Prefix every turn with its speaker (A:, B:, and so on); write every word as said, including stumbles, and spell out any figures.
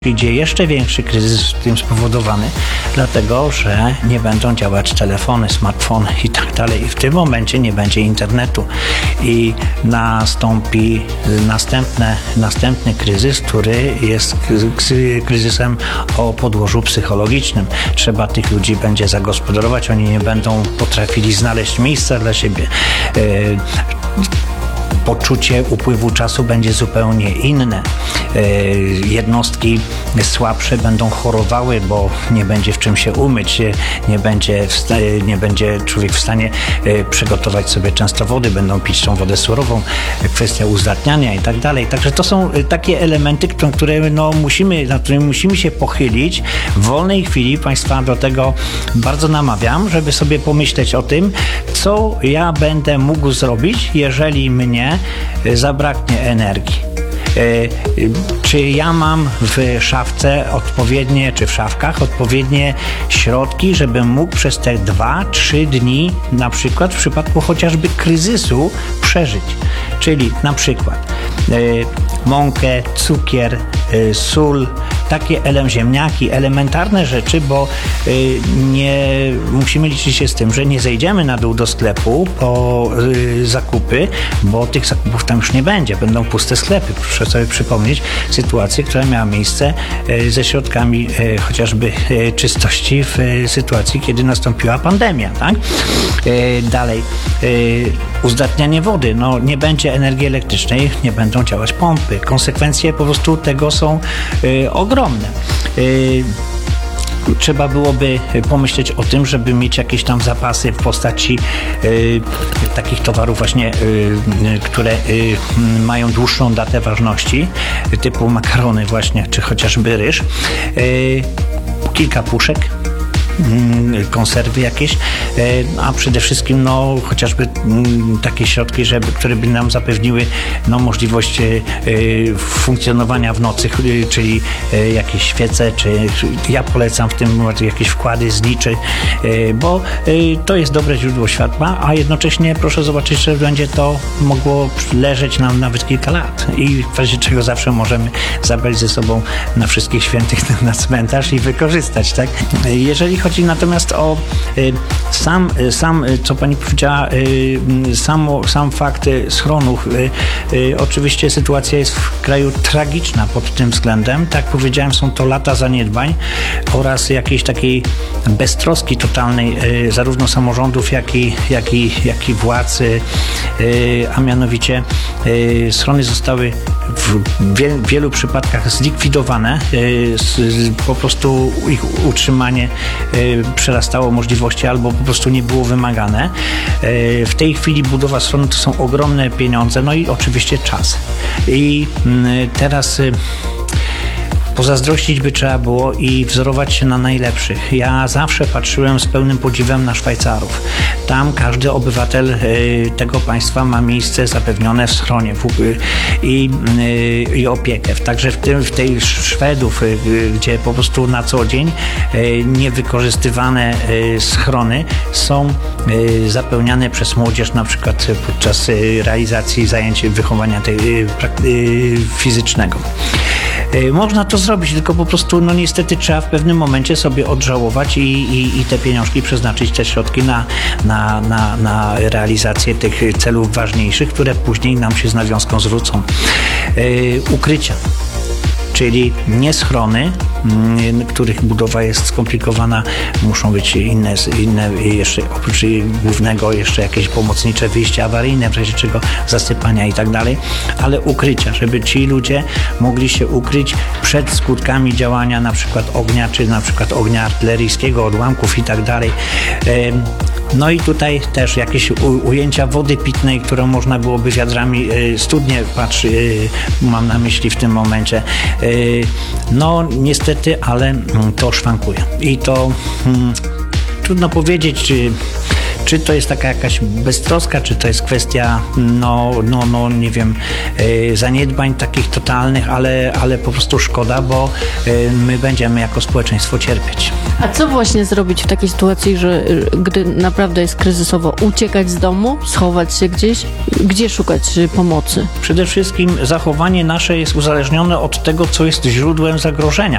A: Idzie jeszcze większy kryzys tym spowodowany, dlatego że nie będą działać telefony, smartfony i tak dalej. I w tym momencie nie będzie internetu i nastąpi następne, następny kryzys, który jest kryzysem o podłożu psychologicznym. Trzeba tych ludzi będzie zagospodarować, oni nie będą potrafili znaleźć miejsca dla siebie. Poczucie upływu czasu będzie zupełnie inne. Jednostki słabsze będą chorowały, bo nie będzie w czym się umyć, nie będzie, w sta- nie będzie człowiek w stanie przygotować sobie często wody, będą pić tą wodę surową, kwestia uzdatniania i tak dalej. Także to są takie elementy, które no musimy, nad którymi musimy się pochylić. W wolnej chwili Państwa do tego bardzo namawiam, żeby sobie pomyśleć o tym, co ja będę mógł zrobić, jeżeli mnie zabraknie energii. Czy ja mam w szafce odpowiednie, czy w szafkach odpowiednie środki, żebym mógł przez te dwa, trzy dni, na przykład w przypadku chociażby kryzysu, przeżyć. Czyli na przykład mąkę, cukier, sól, takie ele- ziemniaki, elementarne rzeczy, bo y, nie musimy liczyć się z tym, że nie zejdziemy na dół do sklepu po y, zakupy, bo tych zakupów tam już nie będzie, będą puste sklepy. Proszę sobie przypomnieć sytuację, która miała miejsce y, ze środkami y, chociażby y, czystości w y, sytuacji, kiedy nastąpiła pandemia, tak? Y, dalej, y, uzdatnianie wody, no nie będzie energii elektrycznej, nie będą działać pompy. Konsekwencje po prostu tego są y, ogromne. Y, Trzeba byłoby pomyśleć o tym, żeby mieć jakieś tam zapasy w postaci y, takich towarów właśnie, y, które y, mają dłuższą datę ważności, typu makarony właśnie, czy chociażby ryż. Y, kilka puszek, konserwy jakieś, a przede wszystkim no, chociażby takie środki, żeby, które by nam zapewniły no, możliwość funkcjonowania w nocy, czyli jakieś świece, czy ja polecam w tym jakieś wkłady zniczy, bo to jest dobre źródło światła, a jednocześnie proszę zobaczyć, że będzie to mogło leżeć nam nawet kilka lat i w razie czego zawsze możemy zabrać ze sobą na wszystkich świętych na cmentarz i wykorzystać, tak? Jeżeli chodzi natomiast o y, sam, y, sam, y, co pani powiedziała, y, samo, sam fakt y, schronów, y, y, oczywiście sytuacja jest w kraju tragiczna pod tym względem. Tak jak powiedziałem, są to lata zaniedbań oraz jakiejś takiej beztroski totalnej y, zarówno samorządów, jak i, jak i, jak i władz, y, y, a mianowicie y, schrony zostały w wie, wielu przypadkach zlikwidowane, y, z, po prostu ich utrzymanie y, przerastało możliwości albo po prostu nie było wymagane. Y, w tej chwili budowa schronu to są ogromne pieniądze, no i oczywiście czas. I y, teraz y, pozazdrościć by trzeba było i wzorować się na najlepszych. Ja zawsze patrzyłem z pełnym podziwem na Szwajcarów. Tam każdy obywatel y, tego państwa ma miejsce zapewnione w schronie w, y, i, y, i opiekę. Także w, tym, w tej Szwedów, y, gdzie po prostu na co dzień y, niewykorzystywane y, schrony są y, zapełniane przez młodzież, na przykład podczas y, realizacji zajęć wychowania tej, y, y, fizycznego. Można to zrobić, tylko po prostu no niestety trzeba w pewnym momencie sobie odżałować i, i, i te pieniążki przeznaczyć, te środki na, na, na, na realizację tych celów ważniejszych, które później nam się z nawiązką zwrócą. Yy, ukrycia. Czyli nie schrony, których budowa jest skomplikowana, muszą być inne, inne jeszcze oprócz głównego jeszcze jakieś pomocnicze wyjścia awaryjne, w razie czego zasypania i tak dalej, ale ukrycia, żeby ci ludzie mogli się ukryć przed skutkami działania na przykład ognia, czy na przykład ognia artyleryjskiego, odłamków i tak dalej. No i tutaj też jakieś ujęcia wody pitnej, którą można byłoby wiadrami, studnie, patrz, mam na myśli w tym momencie. No niestety, ale to szwankuje. I to hmm, trudno powiedzieć, czy Czy to jest taka jakaś beztroska, czy to jest kwestia, no, no, no nie wiem, yy, zaniedbań takich totalnych, ale, ale po prostu szkoda, bo yy, my będziemy jako społeczeństwo cierpieć.
B: A co właśnie zrobić w takiej sytuacji, że gdy naprawdę jest kryzysowo, uciekać z domu, schować się gdzieś? Gdzie szukać pomocy?
A: Przede wszystkim zachowanie nasze jest uzależnione od tego, co jest źródłem zagrożenia.